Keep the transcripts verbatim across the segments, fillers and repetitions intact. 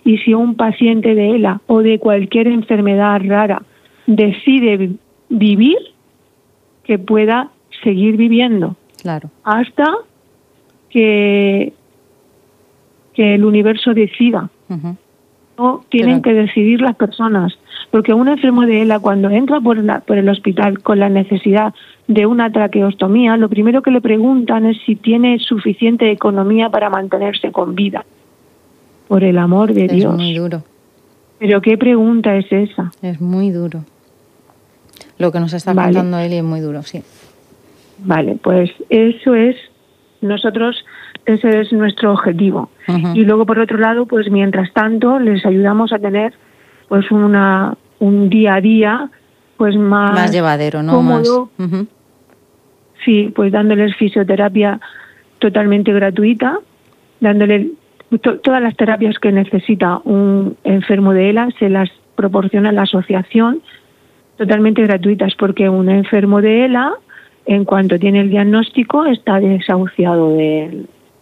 Y si un paciente de ELA o de cualquier enfermedad rara decide vivir, que pueda seguir viviendo. Claro. Hasta que, que el universo decida. Uh-huh. No tienen Pero... que decidir las personas. Porque un enfermo de ELA, cuando entra por, la, por el hospital con la necesidad de una traqueostomía, lo primero que le preguntan es si tiene suficiente economía para mantenerse con vida. Por el amor de es Dios. Es muy duro. ¿Pero qué pregunta es esa? Es muy duro. Lo que nos está vale. contando Eli es muy duro, sí. Vale, pues eso es, nosotros, ese es nuestro objetivo. Uh-huh. Y luego, por otro lado, pues mientras tanto, les ayudamos a tener pues una un día a día pues más, más llevadero, ¿no? Cómodo. Más... Uh-huh. Sí, pues dándoles fisioterapia totalmente gratuita, dándole to- todas las terapias que necesita un enfermo de ELA, se las proporciona la asociación totalmente gratuitas, porque un enfermo de ELA, en cuanto tiene el diagnóstico, está desahuciado de,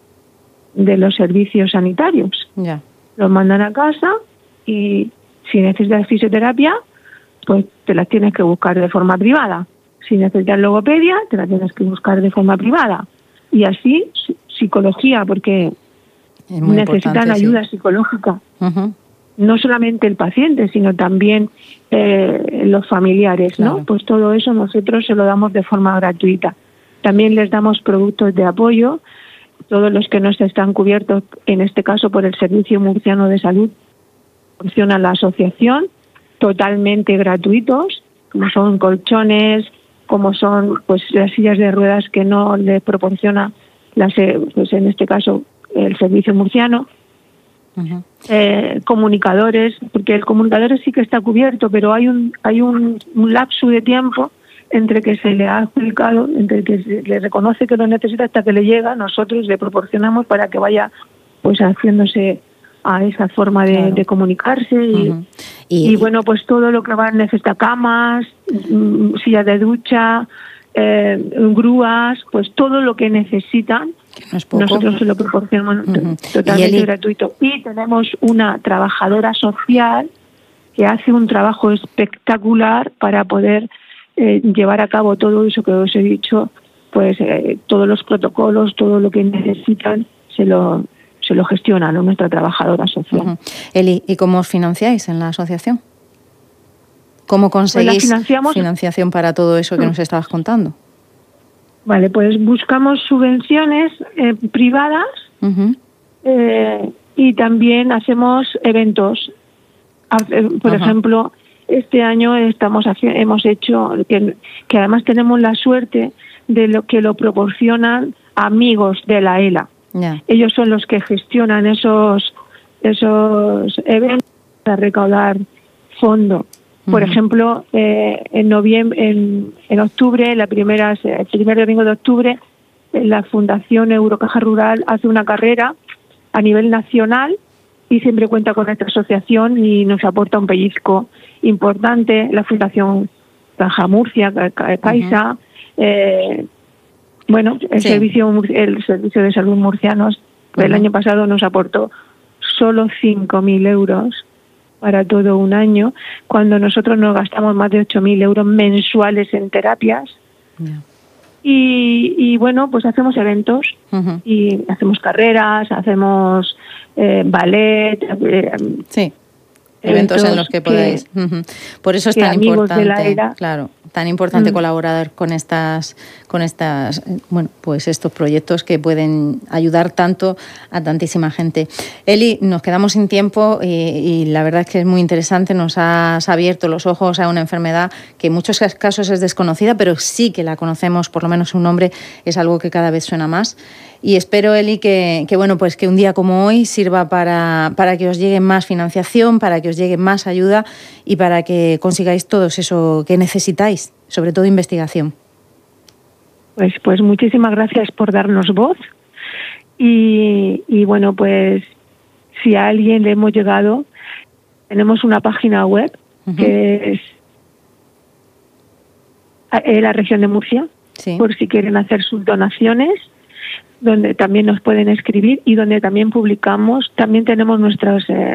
de los servicios sanitarios. Yeah. Los mandan a casa y si necesitas fisioterapia, pues te las tienes que buscar de forma privada. Si necesitas logopedia, te la tienes que buscar de forma privada. Y así, psicología, porque necesitan ayuda sí. psicológica. Uh-huh. No solamente el paciente, sino también eh, los familiares, ¿no? Claro. Pues todo eso nosotros se lo damos de forma gratuita. También les damos productos de apoyo, todos los que no están cubiertos, en este caso por el Servicio Murciano de Salud, funciona la asociación, totalmente gratuitos, como son colchones, como son pues las sillas de ruedas que no les proporciona, las, pues en este caso, el Servicio Murciano. Uh-huh. Eh, comunicadores, porque el comunicador sí que está cubierto, pero hay un hay un, un lapso de tiempo entre que se le ha explicado, entre que se le reconoce que lo necesita hasta que le llega, nosotros le proporcionamos para que vaya pues haciéndose a esa forma de, claro. de comunicarse y, uh-huh. y, y bueno, pues todo lo que va a necesitar, camas, sillas de ducha, eh, grúas, pues todo lo que necesitan. Que no es poco. Nosotros se lo proporcionamos uh-huh. totalmente ¿Y gratuito. Y tenemos una trabajadora social que hace un trabajo espectacular para poder eh, llevar a cabo todo eso que os he dicho, pues eh, todos los protocolos, todo lo que necesitan, se lo, se lo gestiona, ¿no? Nuestra trabajadora social. Uh-huh. Eli, ¿y cómo os financiáis en la asociación? ¿Cómo conseguís pues financiación para todo eso que uh-huh. nos estabas contando? Vale, pues buscamos subvenciones eh, privadas uh-huh. eh, y también hacemos eventos. Por uh-huh. ejemplo, este año estamos haci- hemos hecho, que, que además tenemos la suerte de lo que lo proporcionan amigos de la ELA. Yeah. Ellos son los que gestionan esos, esos eventos para recaudar fondos. Por uh-huh. ejemplo, eh, en noviembre, en, en octubre, la primera, el primer domingo de octubre, la Fundación Eurocaja Rural hace una carrera a nivel nacional y siempre cuenta con nuestra asociación y nos aporta un pellizco importante. La Fundación Caja Murcia, Caixa, uh-huh. eh, bueno, el sí. servicio el servicio de salud murcianos uh-huh. el año pasado nos aportó solo cinco mil euros para todo un año, cuando nosotros nos gastamos más de ocho mil euros mensuales en terapias. Yeah. Y, y bueno, pues hacemos eventos, uh-huh. y hacemos carreras, hacemos eh, ballet. Eh, sí, eventos, eventos en los que podáis. Que, uh-huh. Por eso es tan importante, claro, tan importante mm. colaborar con estas, con estas, bueno, pues estos proyectos que pueden ayudar tanto a tantísima gente. Eli, nos quedamos sin tiempo y, y la verdad es que es muy interesante. Nos has abierto los ojos a una enfermedad que en muchos casos es desconocida, pero sí que la conocemos, por lo menos su nombre es algo que cada vez suena más. Y espero, Eli, que, que bueno, pues que un día como hoy sirva para, para que os llegue más financiación, para que os llegue más ayuda y para que consigáis todo eso que necesitáis, sobre todo investigación. Pues, pues muchísimas gracias por darnos voz y, y bueno, pues si a alguien le hemos llegado, tenemos una página web uh-huh. que es eh, la región de Murcia, sí. por si quieren hacer sus donaciones, donde también nos pueden escribir y donde también publicamos, también tenemos nuestras eh,